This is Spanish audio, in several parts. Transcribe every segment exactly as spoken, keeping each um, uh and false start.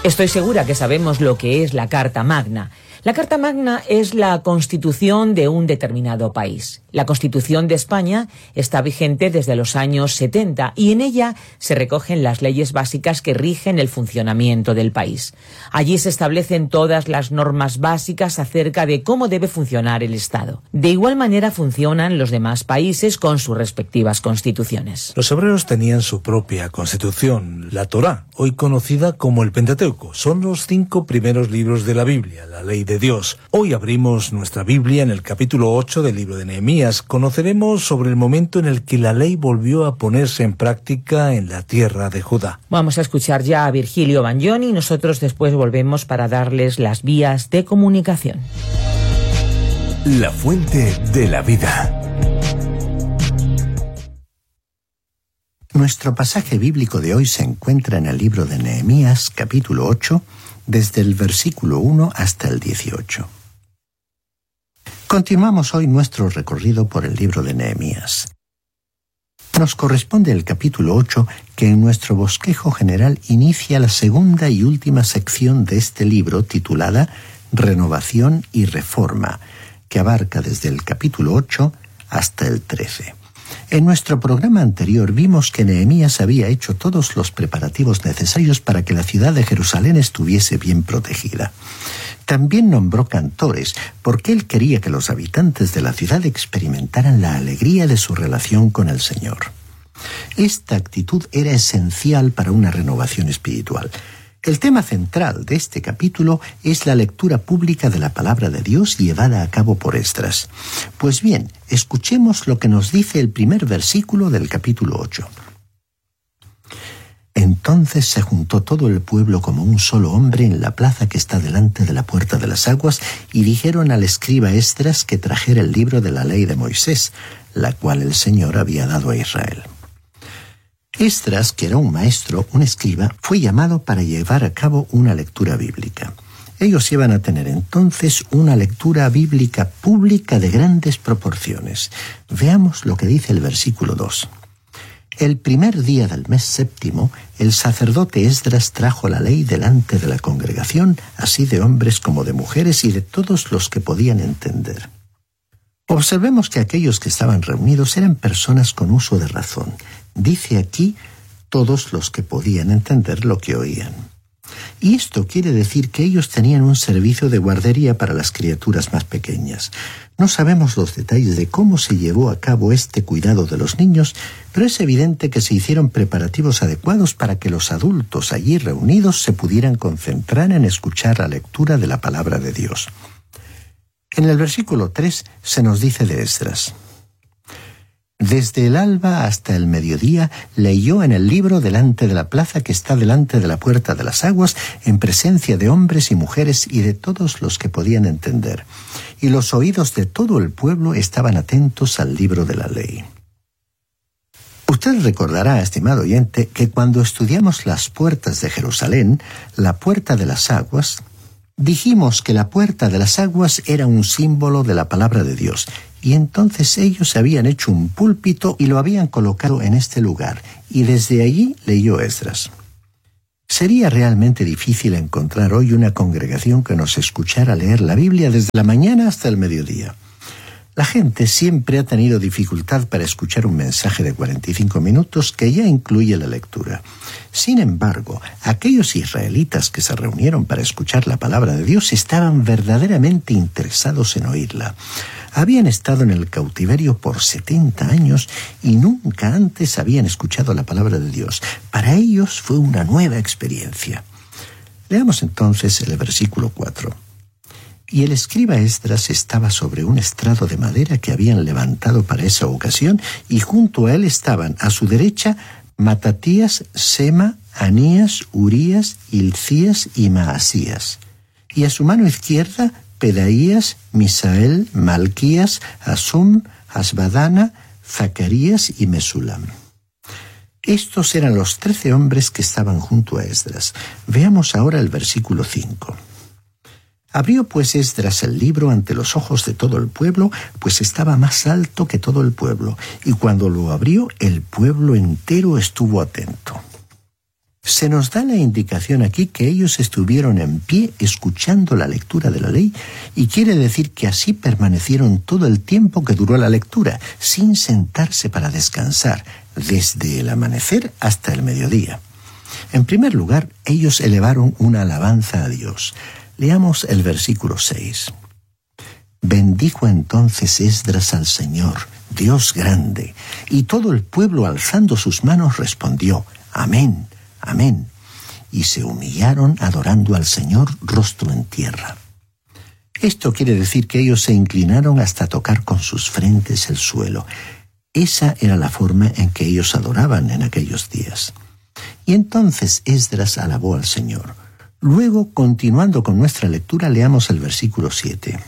Estoy segura que sabemos lo que es la Carta Magna. La Carta Magna es la constitución de un determinado país. La Constitución de España está vigente desde los años setenta y en ella se recogen las leyes básicas que rigen el funcionamiento del país. Allí se establecen todas las normas básicas acerca de cómo debe funcionar el Estado. De igual manera funcionan los demás países con sus respectivas constituciones. Los hebreos tenían su propia constitución, la Torá, hoy conocida como el Pentateuco. Son los cinco primeros libros de la Biblia, la ley de Dios. Hoy abrimos nuestra Biblia en el capítulo ocho del libro de Nehemías. Conoceremos sobre el momento en el que la ley volvió a ponerse en práctica en la tierra de Judá. Vamos a escuchar ya a Virgilio Bagnoni y nosotros después volvemos para darles las vías de comunicación. La fuente de la vida. Nuestro pasaje bíblico de hoy se encuentra en el libro de Nehemías, capítulo ocho, desde el versículo uno hasta el dieciocho. Continuamos hoy nuestro recorrido por el libro de Nehemías. Nos corresponde el capítulo ocho, que en nuestro bosquejo general inicia la segunda y última sección de este libro titulada Renovación y Reforma, que abarca desde el capítulo ocho hasta el trece. En nuestro programa anterior vimos que Nehemías había hecho todos los preparativos necesarios para que la ciudad de Jerusalén estuviese bien protegida. También nombró cantores, porque él quería que los habitantes de la ciudad experimentaran la alegría de su relación con el Señor. Esta actitud era esencial para una renovación espiritual. El tema central de este capítulo es la lectura pública de la palabra de Dios llevada a cabo por Esdras. Pues bien, escuchemos lo que nos dice el primer versículo del capítulo ocho. Entonces se juntó todo el pueblo como un solo hombre en la plaza que está delante de la puerta de las aguas, y dijeron al escriba Esdras que trajera el libro de la ley de Moisés, la cual el Señor había dado a Israel. Esdras, que era un maestro, un escriba, fue llamado para llevar a cabo una lectura bíblica. Ellos iban a tener entonces una lectura bíblica pública de grandes proporciones. Veamos lo que dice el versículo dos. El primer día del mes séptimo, el sacerdote Esdras trajo la ley delante de la congregación, así de hombres como de mujeres y de todos los que podían entender. Observemos que aquellos que estaban reunidos eran personas con uso de razón. Dice aquí, todos los que podían entender lo que oían. Y esto quiere decir que ellos tenían un servicio de guardería para las criaturas más pequeñas. No sabemos los detalles de cómo se llevó a cabo este cuidado de los niños, pero es evidente que se hicieron preparativos adecuados para que los adultos allí reunidos se pudieran concentrar en escuchar la lectura de la palabra de Dios. En el versículo tres se nos dice de Esdras: Desde el alba hasta el mediodía leyó en el libro delante de la plaza que está delante de la puerta de las aguas, en presencia de hombres y mujeres y de todos los que podían entender. Y los oídos de todo el pueblo estaban atentos al libro de la ley. Usted recordará, estimado oyente, que cuando estudiamos las puertas de Jerusalén, la puerta de las aguas, dijimos que la puerta de las aguas era un símbolo de la palabra de Dios. Y entonces ellos habían hecho un púlpito y lo habían colocado en este lugar, y desde allí leyó Esdras. Sería realmente difícil encontrar hoy una congregación que nos escuchara leer la Biblia desde la mañana hasta el mediodía. La gente siempre ha tenido dificultad para escuchar un mensaje de cuarenta y cinco minutos que ya incluye la lectura. Sin embargo, aquellos israelitas que se reunieron para escuchar la palabra de Dios estaban verdaderamente interesados en oírla. Habían estado en el cautiverio por setenta años y nunca antes habían escuchado la palabra de Dios. Para ellos fue una nueva experiencia. Leamos entonces el versículo cuatro. Y el escriba Esdras estaba sobre un estrado de madera que habían levantado para esa ocasión, y junto a él estaban a su derecha Matatías, Sema, Anías, Urías, Hilcías y Maasías, y a su mano izquierda Pedaías, Misael, Malquías, Asum, Asbadana, Zacarías y Mesulam. Estos eran los trece hombres que estaban junto a Esdras. Veamos ahora el versículo cinco. Abrió pues Esdras el libro ante los ojos de todo el pueblo, pues estaba más alto que todo el pueblo, y cuando lo abrió, el pueblo entero estuvo atento. Se nos da la indicación aquí que ellos estuvieron en pie escuchando la lectura de la ley, y quiere decir que así permanecieron todo el tiempo que duró la lectura, sin sentarse para descansar, desde el amanecer hasta el mediodía. En primer lugar, ellos elevaron una alabanza a Dios. Leamos el versículo seis. Bendijo entonces Esdras al Señor, Dios grande, y todo el pueblo alzando sus manos respondió, Amén. Amén. Y se humillaron adorando al Señor rostro en tierra. Esto quiere decir que ellos se inclinaron hasta tocar con sus frentes el suelo. Esa era la forma en que ellos adoraban en aquellos días. Y entonces Esdras alabó al Señor. Luego, continuando con nuestra lectura, leamos el versículo siete.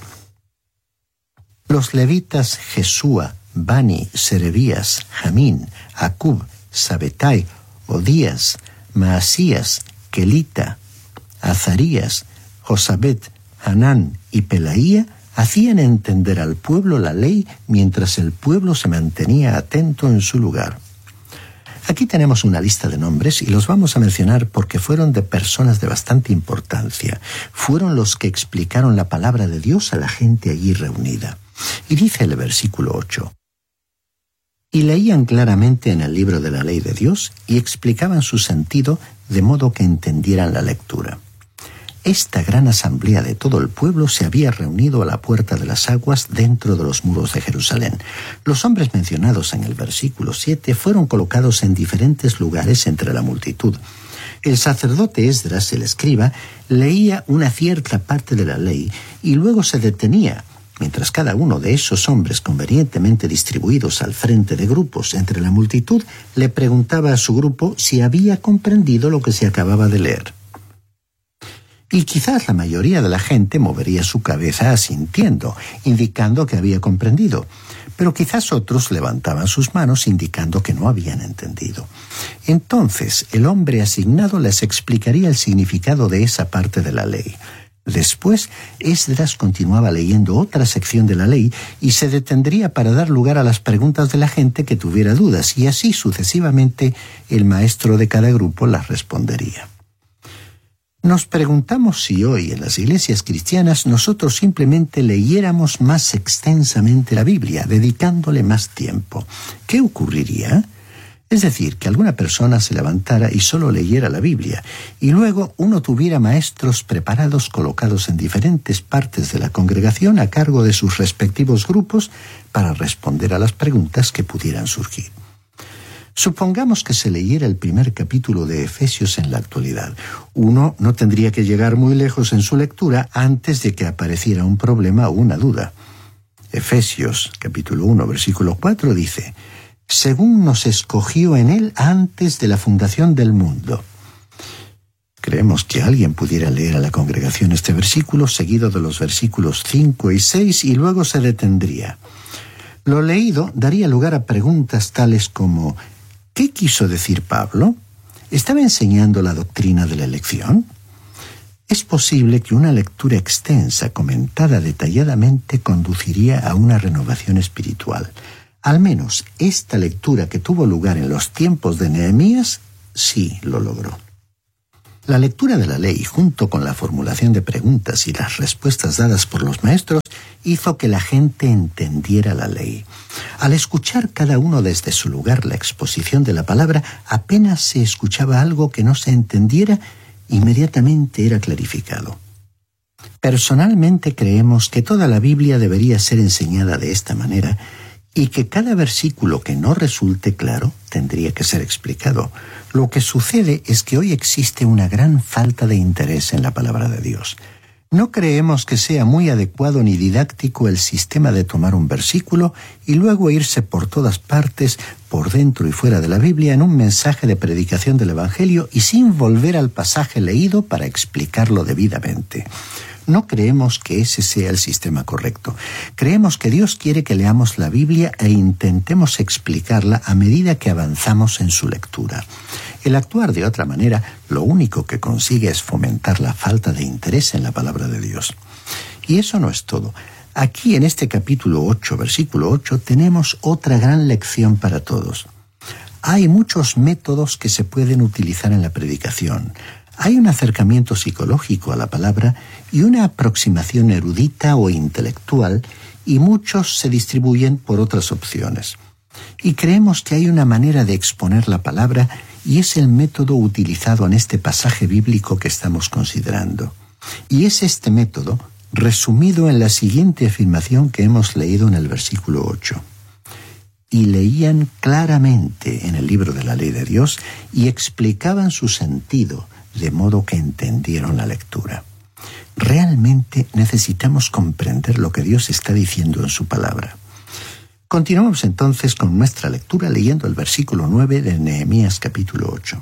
Los levitas Jesúa, Bani, Serebías, Jamín, Acub, Sabetai, Odías, Maasías, Kelita, Azarías, Josabet, Hanán y Pelaía hacían entender al pueblo la ley mientras el pueblo se mantenía atento en su lugar. Aquí tenemos una lista de nombres y los vamos a mencionar porque fueron de personas de bastante importancia. Fueron los que explicaron la palabra de Dios a la gente allí reunida. Y dice el versículo ocho. Y leían claramente en el libro de la ley de Dios y explicaban su sentido de modo que entendieran la lectura. Esta gran asamblea de todo el pueblo se había reunido a la puerta de las aguas dentro de los muros de Jerusalén. Los hombres mencionados en el versículo siete fueron colocados en diferentes lugares entre la multitud. El sacerdote Esdras, el escriba, leía una cierta parte de la ley y luego se detenía, mientras cada uno de esos hombres convenientemente distribuidos al frente de grupos entre la multitud le preguntaba a su grupo si había comprendido lo que se acababa de leer. Y quizás la mayoría de la gente movería su cabeza asintiendo, indicando que había comprendido, pero quizás otros levantaban sus manos indicando que no habían entendido. Entonces el hombre asignado les explicaría el significado de esa parte de la ley. Después, Esdras continuaba leyendo otra sección de la ley y se detendría para dar lugar a las preguntas de la gente que tuviera dudas, y así sucesivamente el maestro de cada grupo las respondería. Nos preguntamos si hoy en las iglesias cristianas nosotros simplemente leyéramos más extensamente la Biblia, dedicándole más tiempo. ¿Qué ocurriría? Es decir, que alguna persona se levantara y solo leyera la Biblia, y luego uno tuviera maestros preparados colocados en diferentes partes de la congregación a cargo de sus respectivos grupos para responder a las preguntas que pudieran surgir. Supongamos que se leyera el primer capítulo de Efesios en la actualidad. Uno no tendría que llegar muy lejos en su lectura antes de que apareciera un problema o una duda. Efesios, capítulo uno, versículo cuatro, dice: según nos escogió en él antes de la fundación del mundo. Creemos que alguien pudiera leer a la congregación este versículo, seguido de los versículos cinco y seis, y luego se detendría. Lo leído daría lugar a preguntas tales como: ¿qué quiso decir Pablo? ¿Estaba enseñando la doctrina de la elección? Es posible que una lectura extensa, comentada detalladamente, conduciría a una renovación espiritual. Al menos esta lectura que tuvo lugar en los tiempos de Nehemías sí lo logró. La lectura de la ley, junto con la formulación de preguntas y las respuestas dadas por los maestros, hizo que la gente entendiera la ley. Al escuchar cada uno desde su lugar la exposición de la palabra, apenas se escuchaba algo que no se entendiera, inmediatamente era clarificado. Personalmente creemos que toda la Biblia debería ser enseñada de esta manera, y que cada versículo que no resulte claro tendría que ser explicado. Lo que sucede es que hoy existe una gran falta de interés en la palabra de Dios. No creemos que sea muy adecuado ni didáctico el sistema de tomar un versículo y luego irse por todas partes, por dentro y fuera de la Biblia, en un mensaje de predicación del Evangelio y sin volver al pasaje leído para explicarlo debidamente. No creemos que ese sea el sistema correcto. Creemos que Dios quiere que leamos la Biblia e intentemos explicarla a medida que avanzamos en su lectura. El actuar de otra manera, lo único que consigue es fomentar la falta de interés en la palabra de Dios. Y eso no es todo. Aquí en este capítulo ocho, versículo ocho, tenemos otra gran lección para todos. Hay muchos métodos que se pueden utilizar en la predicación. Hay un acercamiento psicológico a la palabra y una aproximación erudita o intelectual, y muchos se distribuyen por otras opciones. Y creemos que hay una manera de exponer la palabra, y es el método utilizado en este pasaje bíblico que estamos considerando. Y es este método resumido en la siguiente afirmación que hemos leído en el versículo ocho. Y leían claramente en el libro de la ley de Dios y explicaban su sentido, de modo que entendieron la lectura. Realmente necesitamos comprender lo que Dios está diciendo en su palabra. Continuamos entonces con nuestra lectura leyendo el versículo nueve de Nehemías capítulo ocho.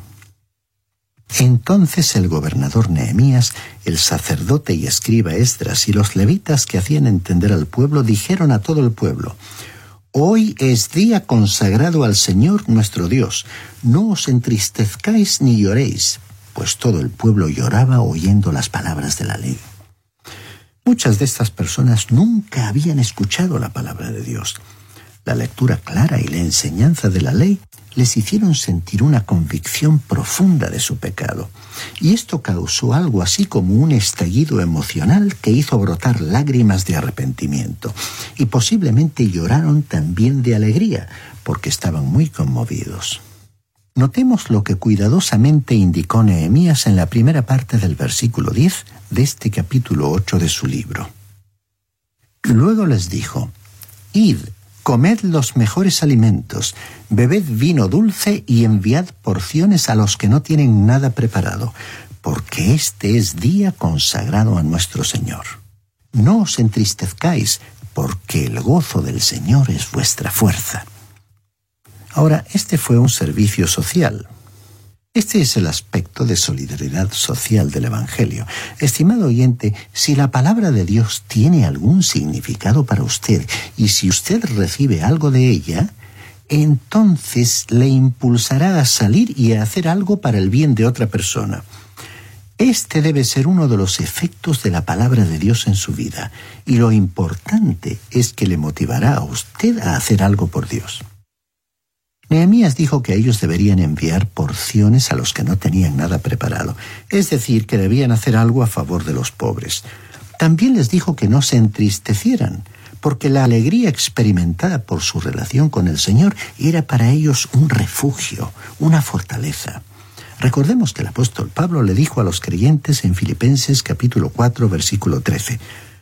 Entonces el gobernador Nehemías, el sacerdote y escriba Esdras y los levitas que hacían entender al pueblo dijeron a todo el pueblo: Hoy es día consagrado al Señor nuestro Dios. No os entristezcáis ni lloréis, pues todo el pueblo lloraba oyendo las palabras de la ley. Muchas de estas personas nunca habían escuchado la palabra de Dios. La lectura clara y la enseñanza de la ley les hicieron sentir una convicción profunda de su pecado, y esto causó algo así como un estallido emocional que hizo brotar lágrimas de arrepentimiento, y posiblemente lloraron también de alegría, porque estaban muy conmovidos. Notemos lo que cuidadosamente indicó Nehemías en la primera parte del versículo diez de este capítulo ocho de su libro. Luego les dijo: Id, comed los mejores alimentos, bebed vino dulce y enviad porciones a los que no tienen nada preparado, porque este es día consagrado a nuestro Señor. No os entristezcáis, porque el gozo del Señor es vuestra fuerza. Ahora, este fue un servicio social. Este es el aspecto de solidaridad social del Evangelio. Estimado oyente, si la palabra de Dios tiene algún significado para usted y si usted recibe algo de ella, entonces le impulsará a salir y a hacer algo para el bien de otra persona. Este debe ser uno de los efectos de la palabra de Dios en su vida, y lo importante es que le motivará a usted a hacer algo por Dios. Nehemías dijo que ellos deberían enviar porciones a los que no tenían nada preparado, es decir, que debían hacer algo a favor de los pobres. También les dijo que no se entristecieran, porque la alegría experimentada por su relación con el Señor era para ellos un refugio, una fortaleza. Recordemos que el apóstol Pablo le dijo a los creyentes en Filipenses capítulo cuatro, versículo trece: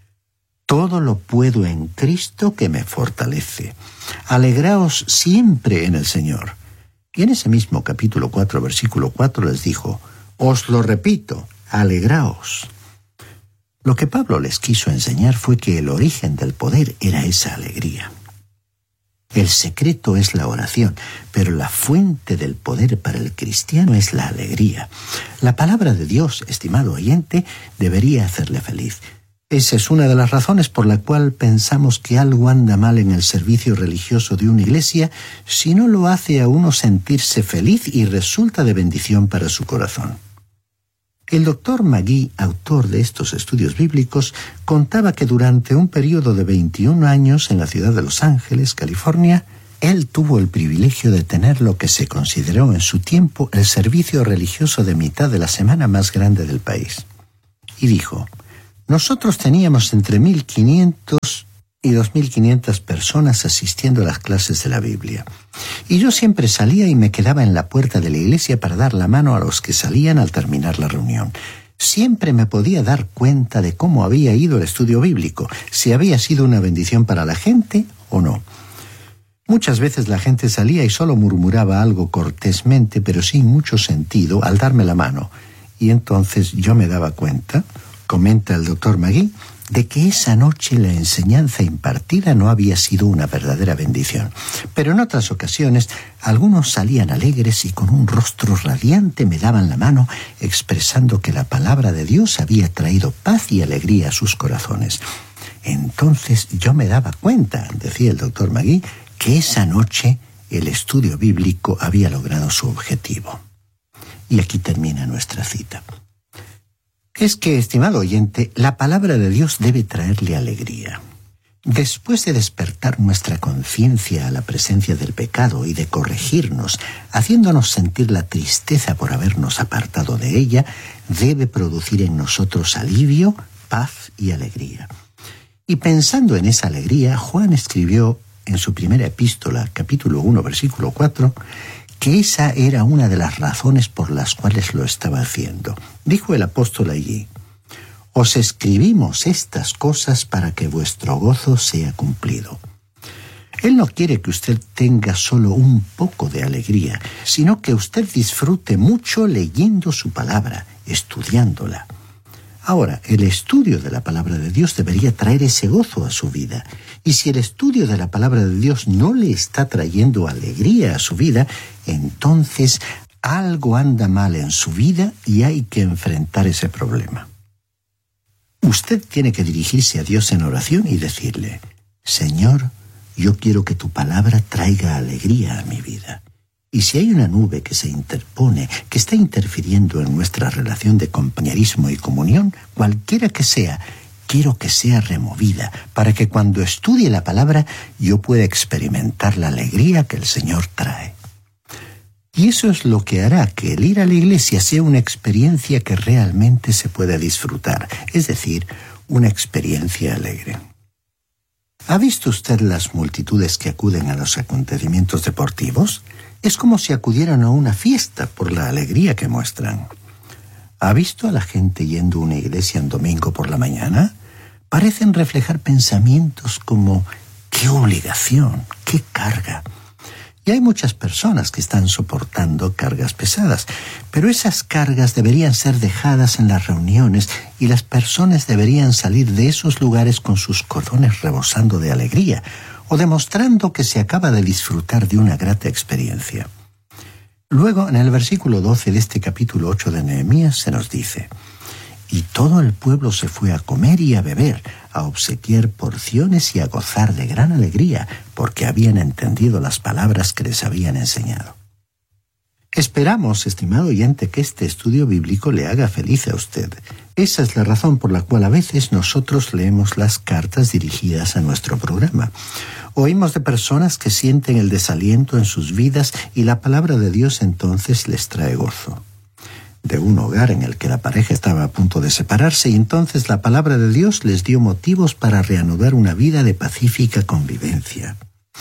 Todo lo puedo en Cristo que me fortalece. Alegraos siempre en el Señor. Y en ese mismo capítulo cuatro, versículo cuatro les dijo: Os lo repito, alegraos. Lo que Pablo les quiso enseñar fue que el origen del poder era esa alegría. El secreto es la oración, pero la fuente del poder para el cristiano es la alegría. La palabra de Dios, estimado oyente, debería hacerle feliz. Esa es una de las razones por la cual pensamos que algo anda mal en el servicio religioso de una iglesia si no lo hace a uno sentirse feliz y resulta de bendición para su corazón. El doctor Magee, autor de estos estudios bíblicos, contaba que durante un periodo de veintiún años en la ciudad de Los Ángeles, California, él tuvo el privilegio de tener lo que se consideró en su tiempo el servicio religioso de mitad de la semana más grande del país. Y dijo: Nosotros teníamos entre mil quinientas y dos mil quinientas personas asistiendo a las clases de la Biblia. Y yo siempre salía y me quedaba en la puerta de la iglesia para dar la mano a los que salían al terminar la reunión. Siempre me podía dar cuenta de cómo había ido el estudio bíblico, si había sido una bendición para la gente o no. Muchas veces la gente salía y solo murmuraba algo cortésmente, pero sin mucho sentido, al darme la mano. Y entonces yo me daba cuenta, comenta el doctor Magee, de que esa noche la enseñanza impartida no había sido una verdadera bendición. Pero en otras ocasiones, algunos salían alegres y con un rostro radiante me daban la mano, expresando que la palabra de Dios había traído paz y alegría a sus corazones. Entonces yo me daba cuenta, decía el doctor Magee, que esa noche el estudio bíblico había logrado su objetivo. Y aquí termina nuestra cita. Es que, estimado oyente, la palabra de Dios debe traerle alegría. Después de despertar nuestra conciencia a la presencia del pecado y de corregirnos, haciéndonos sentir la tristeza por habernos apartado de ella, debe producir en nosotros alivio, paz y alegría. Y pensando en esa alegría, Juan escribió en su primera epístola, capítulo uno, versículo cuatro, que esa era una de las razones por las cuales lo estaba haciendo. Dijo el apóstol allí: os escribimos estas cosas para que vuestro gozo sea cumplido. Él no quiere que usted tenga solo un poco de alegría, sino que usted disfrute mucho leyendo su palabra, estudiándola. Ahora, el estudio de la palabra de Dios debería traer ese gozo a su vida. Y si el estudio de la palabra de Dios no le está trayendo alegría a su vida, entonces algo anda mal en su vida y hay que enfrentar ese problema. Usted tiene que dirigirse a Dios en oración y decirle: Señor, yo quiero que tu palabra traiga alegría a mi vida. Y si hay una nube que se interpone, que está interfiriendo en nuestra relación de compañerismo y comunión, cualquiera que sea, quiero que sea removida, para que cuando estudie la palabra yo pueda experimentar la alegría que el Señor trae. Y eso es lo que hará que el ir a la iglesia sea una experiencia que realmente se pueda disfrutar, es decir, una experiencia alegre. ¿Ha visto usted las multitudes que acuden a los acontecimientos deportivos? Es como si acudieran a una fiesta por la alegría que muestran. ¿Ha visto a la gente yendo a una iglesia en domingo por la mañana? Parecen reflejar pensamientos como: ¡qué obligación! ¡Qué carga! Y hay muchas personas que están soportando cargas pesadas, pero esas cargas deberían ser dejadas en las reuniones y las personas deberían salir de esos lugares con sus cordones rebosando de alegría o demostrando que se acaba de disfrutar de una grata experiencia. Luego, en el versículo doce de este capítulo ocho de Nehemías se nos dice: y todo el pueblo se fue a comer y a beber, a obsequiar porciones y a gozar de gran alegría, porque habían entendido las palabras que les habían enseñado. Esperamos, estimado oyente, que este estudio bíblico le haga feliz a usted. Esa es la razón por la cual a veces nosotros leemos las cartas dirigidas a nuestro programa. Oímos de personas que sienten el desaliento en sus vidas y la palabra de Dios entonces les trae gozo. De un hogar en el que la pareja estaba a punto de separarse y entonces la palabra de Dios les dio motivos para reanudar una vida de pacífica convivencia.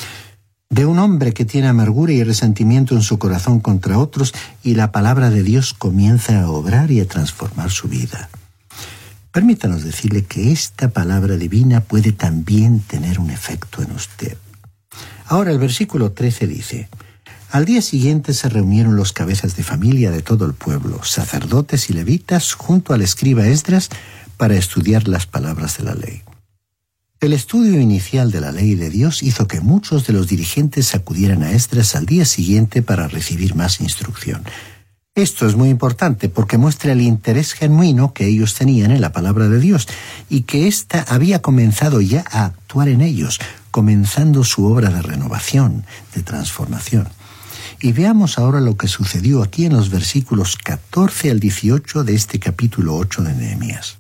De un hombre que tiene amargura y resentimiento en su corazón contra otros y la palabra de Dios comienza a obrar y a transformar su vida. Permítanos decirle que esta palabra divina puede también tener un efecto en usted. Ahora el versículo trece dice: al día siguiente se reunieron los cabezas de familia de todo el pueblo, sacerdotes y levitas, junto al escriba Esdras, para estudiar las palabras de la ley. El estudio inicial de la ley de Dios hizo que muchos de los dirigentes acudieran a Esdras al día siguiente para recibir más instrucción. Esto es muy importante porque muestra el interés genuino que ellos tenían en la palabra de Dios y que ésta había comenzado ya a actuar en ellos, comenzando su obra de renovación, de transformación. Y veamos ahora lo que sucedió aquí en los versículos catorce al dieciocho de este capítulo ocho de Nehemías.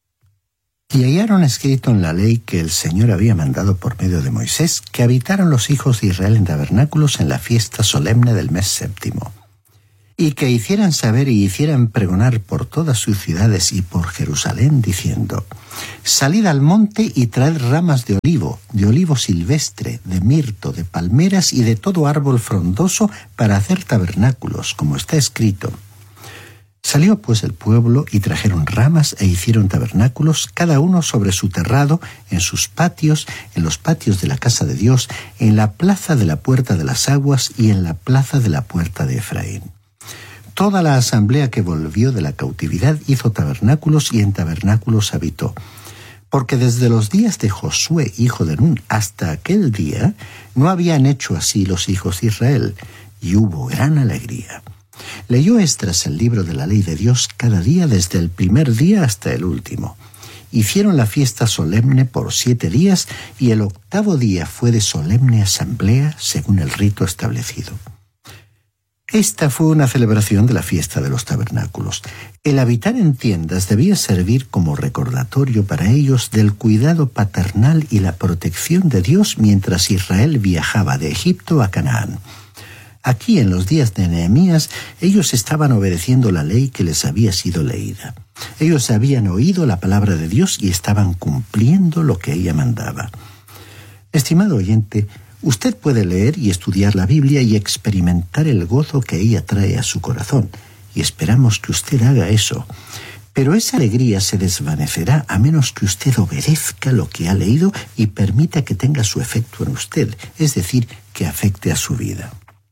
Y hallaron escrito en la ley que el Señor había mandado por medio de Moisés que habitaran los hijos de Israel en tabernáculos en la fiesta solemne del mes séptimo, y que hicieran saber y hicieran pregonar por todas sus ciudades y por Jerusalén, diciendo: salid al monte y traed ramas de olivo, de olivo silvestre, de mirto, de palmeras y de todo árbol frondoso para hacer tabernáculos, como está escrito. Salió pues el pueblo y trajeron ramas e hicieron tabernáculos, cada uno sobre su terrado, en sus patios, en los patios de la casa de Dios, en la plaza de la puerta de las aguas y en la plaza de la puerta de Efraín. Toda la asamblea que volvió de la cautividad hizo tabernáculos y en tabernáculos habitó. Porque desde los días de Josué, hijo de Nun, hasta aquel día, no habían hecho así los hijos de Israel, y hubo gran alegría. Leyó Esdras el libro de la ley de Dios cada día desde el primer día hasta el último. Hicieron la fiesta solemne por siete días, y el octavo día fue de solemne asamblea según el rito establecido. Esta fue una celebración de la fiesta de los tabernáculos. El habitar en tiendas debía servir como recordatorio para ellos del cuidado paternal y la protección de Dios mientras Israel viajaba de Egipto a Canaán. Aquí, en los días de Nehemías, ellos estaban obedeciendo la ley que les había sido leída. Ellos habían oído la palabra de Dios y estaban cumpliendo lo que ella mandaba. Estimado oyente, usted puede leer y estudiar la Biblia y experimentar el gozo que ella trae a su corazón, y esperamos que usted haga eso. Pero esa alegría se desvanecerá a menos que usted obedezca lo que ha leído y permita que tenga su efecto en usted, es decir, que afecte a su vida.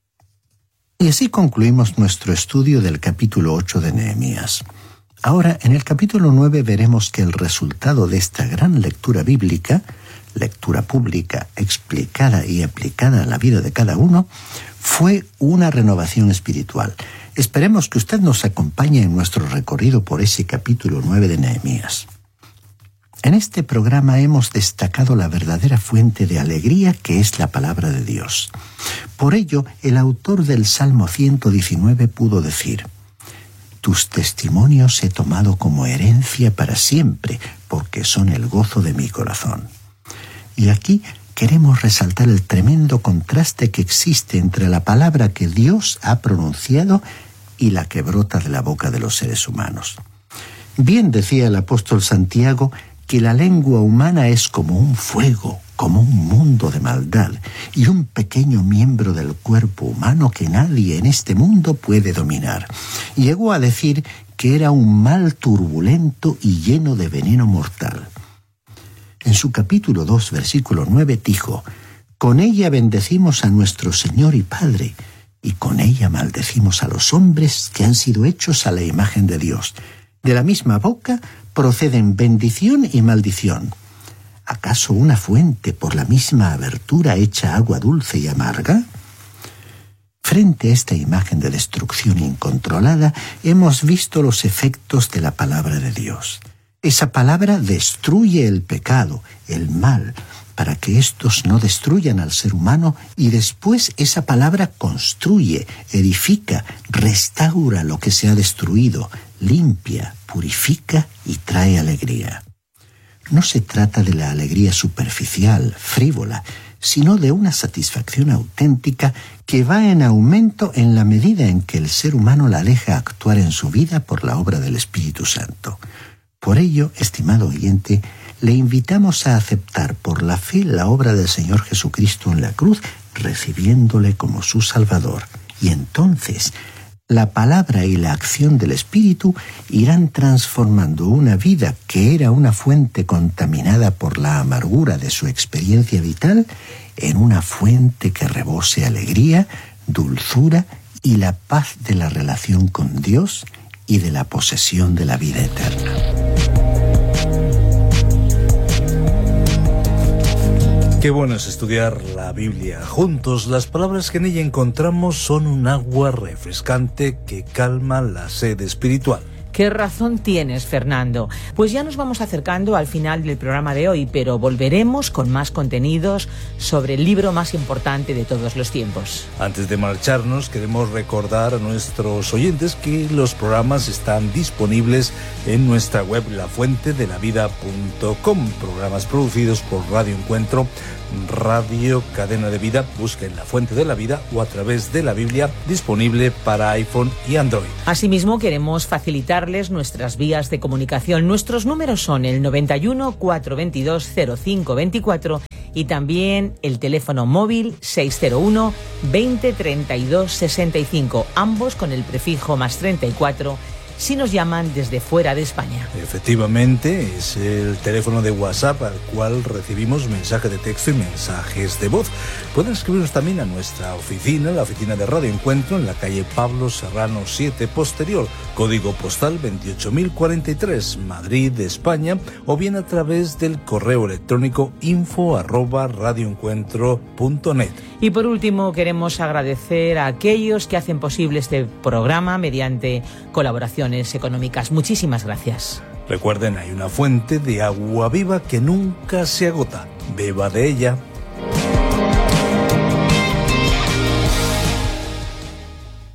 Y así concluimos nuestro estudio del capítulo ocho de Nehemías. Ahora, en el capítulo nueve veremos que el resultado de esta gran lectura bíblica, lectura pública, explicada y aplicada a la vida de cada uno, fue una renovación espiritual. Esperemos que usted nos acompañe en nuestro recorrido por ese capítulo nueve de Nehemías. En este programa hemos destacado la verdadera fuente de alegría que es la palabra de Dios. Por ello, el autor del Salmo ciento diecinueve pudo decir: «Tus testimonios he tomado como herencia para siempre, porque son el gozo de mi corazón». Y aquí queremos resaltar el tremendo contraste que existe entre la palabra que Dios ha pronunciado y la que brota de la boca de los seres humanos. Bien decía el apóstol Santiago que la lengua humana es como un fuego, como un mundo de maldad, y un pequeño miembro del cuerpo humano que nadie en este mundo puede dominar. Llegó a decir que era un mal turbulento y lleno de veneno mortal. En su capítulo dos, versículo nueve, dijo: «Con ella bendecimos a nuestro Señor y Padre, y con ella maldecimos a los hombres que han sido hechos a la imagen de Dios. De la misma boca proceden bendición y maldición. ¿Acaso una fuente por la misma abertura echa agua dulce y amarga?». Frente a esta imagen de destrucción incontrolada, hemos visto los efectos de la palabra de Dios. Esa palabra destruye el pecado, el mal, para que éstos no destruyan al ser humano, y después esa palabra construye, edifica, restaura lo que se ha destruido, limpia, purifica y trae alegría. No se trata de la alegría superficial, frívola, sino de una satisfacción auténtica que va en aumento en la medida en que el ser humano la deja actuar en su vida por la obra del Espíritu Santo. Por ello, estimado oyente, le invitamos a aceptar por la fe la obra del Señor Jesucristo en la cruz, recibiéndole como su Salvador. Y entonces, la palabra y la acción del Espíritu irán transformando una vida que era una fuente contaminada por la amargura de su experiencia vital en una fuente que rebose alegría, dulzura y la paz de la relación con Dios y de la posesión de la vida eterna. Qué bueno es estudiar la Biblia juntos. Las palabras que en ella encontramos son un agua refrescante que calma la sed espiritual. Qué razón tienes, Fernando. Pues ya nos vamos acercando al final del programa de hoy, pero volveremos con más contenidos sobre el libro más importante de todos los tiempos. Antes de marcharnos, queremos recordar a nuestros oyentes que los programas están disponibles en nuestra web la fuente de la vida punto com. Programas producidos por Radio Encuentro, Radio Cadena de Vida. Busquen La Fuente de la Vida o a través de la Biblia, disponible para iPhone y Android. Asimismo, queremos facilitarles nuestras vías de comunicación. Nuestros números son el noventa y uno, cuatrocientos veintidós, cero cinco veinticuatro y también el teléfono móvil seiscientos uno, veinte, treinta y dos, sesenta y cinco, ambos con el prefijo más treinta y cuatro. Si nos llaman desde fuera de España. Efectivamente, es el teléfono de WhatsApp al cual recibimos mensajes de texto y mensajes de voz. Pueden escribirnos también a nuestra oficina, la oficina de Radio Encuentro, en la calle Pablo Serrano siete Posterior, código postal veintiocho mil cuarenta y tres, Madrid, España, o bien a través del correo electrónico info arroba radioencuentro punto net. Y por último, queremos agradecer a aquellos que hacen posible este programa mediante colaboraciones económicas. Muchísimas gracias. Recuerden, hay una fuente de agua viva que nunca se agota. Beba de ella.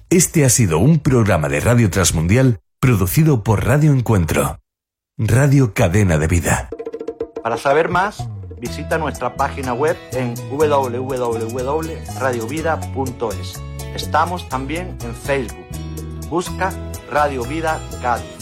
Este ha sido un programa de Radio Transmundial producido por Radio Encuentro, Radio Cadena de Vida. Para saber más, visita nuestra página web en doble u doble u doble u punto radio vida punto es. Estamos también en Facebook. Busca Radio Vida Cádiz.